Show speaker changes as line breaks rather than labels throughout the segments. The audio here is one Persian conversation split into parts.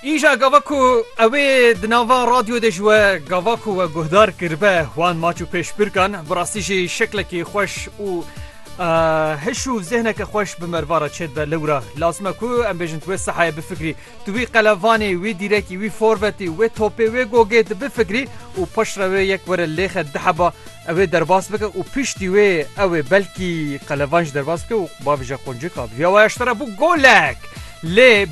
ایجا گاواکو اوی دناوا رادیو دجوه گاواکو و گهدار کربه وان ماچو پیش برکن براستی شکلکی خوش و هشو ذهنك خوش بمروارا تشد لورا لازم كو ام بيجنت وي صحه بفكري توي قلفاني وي ديريكي وي فورفتي وي توبي وي جوجيت بفكري و بشره وي يك ور الليخ دحبه اوي درباس بك و بيشتي وي اوي بلكي قلفانج درباس بك و بافجا قنجك يا واشترى بو جولك لي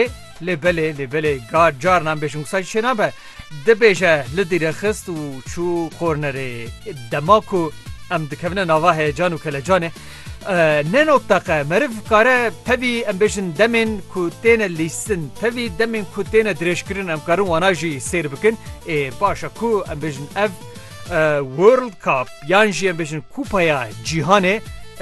بلي قاد جارنا بيشون ساي شنابه دبيجه لدير خست و شو كورنري دماكو ام دكفنا نوا هيجان وكلجانه ننو طاقه مرف كاره تبي ام بيجن دمن كوتين ليسن تبي دمن كوتين دريشكرين ام كارو واناجي سير بكن باشا كو ام بيجن اف وورلد كاب يانجي ام بيجن كوبايا جيهانه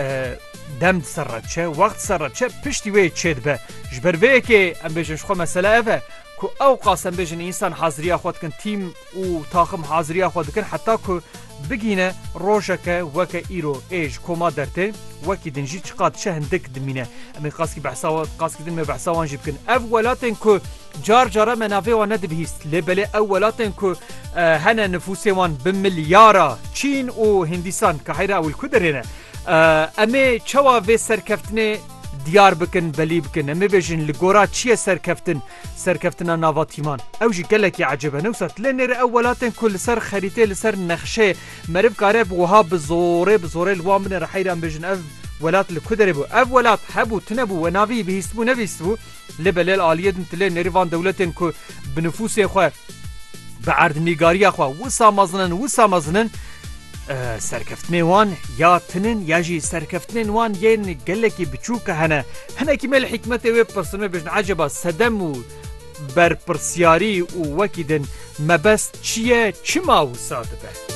دم سرچه وقت سرچه پشتي وي چيد به جبر ويكي ام بيجن شخو مساله افه كو اوقاس ام بيجن انسان حاضريه خود كن تيم و طاقم حاضريه خود كن حتى كو بگینه روشکه وکه ایرو ایج کما درته وکی دنجی چقدر شهندک دمینه امی قاسکی دن بحثاوان جی بکن اولاتن که جار جاره منافع وان ندبهیست لبله اولاتن که هنه نفوسی وان بملیارا چین و هندیسان که حیره اول کدرینه امی چوا وی سرکفتنه دیار بکن بلی بکن امی بجن لگورا چیه سرکفتنا ناواتیمان اوجی گلکی عجبه نوسط لنر اولاتن کل سر خریطه لسر نخشه مرب کاره بوها بزوره الوامن رحیران بجن اف ولات لکدره بو اف ولات حبو تنبو و ناوی بهیستبو نویستبو لبلیل آلیه دن تلی نریوان دولتن که بنفوسی خواه بعرد نیگاری خواه وسا مزنن سرکفتنی وان یا تنن یا جی سرکفتنی وان ین گلکی بچوکه هنه کی مل حکمت و پرسنه بجن عجبا صدم و بر پرسیاری و وکیدن مبست چیه چما و ساده به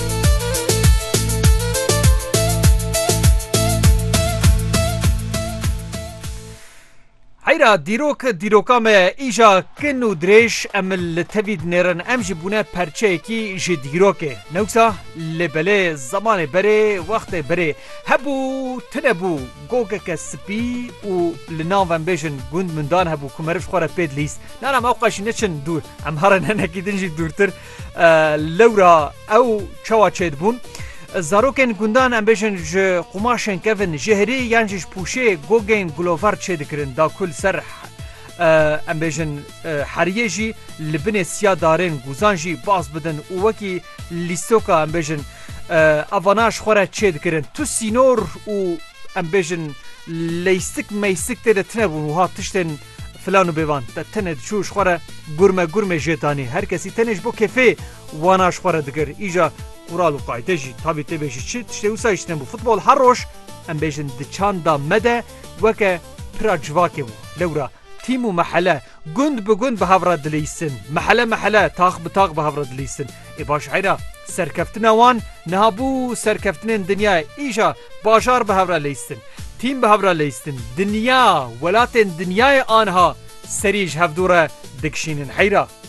حيرا ديروكا ما إيجا كنو دريش أم التفيد نيران أم جبونا پرچه جي ديروكي نوكسا لبلي زمان بري وقت بري هبو تنبو گوگك سبي و لناوان بيجن گوند مندان هبو كمرف خورا بيد ليس نانا موقعش نچن دور أم هرن هنكي دنجي دورتر لورا أو چوا چيد بون زاروکن گوندان ام بجن ج قماشن کفن جهری یانجش پوشه گوگین گلوفار چه دکرن دا کل سر ام بجن حریجی لبن سیا دارن گوزانجی باز بدن او وکی لیستوکا ام بجن اواناش خوره چه دکرن تو سینور او ام بجن لیستک میستک تر تنبون و ها تشتن فلانو بیوان تنه چوش خوره گرمه جتانی هر کسی تنش بو کفه واناش خوره دکر ایجا قرال و قاعده جی تابی تبیشی چی تشتی و سایشتن بو فوتبال هر روش ام بیشن دچاندا مده وکه پراجواکی بو لورا تیم و محله گند بگند به هفره دلیسن محله تاق بتاق به هفره دلیسن ای باش عیرا سرکفتن وان نهابو سرکفتن دنیا ایجا باشار به هفره لیستن تیم به هفره لیستن دنیا ولاتن دنیای آنها سریج هفدوره دکشینن حیرا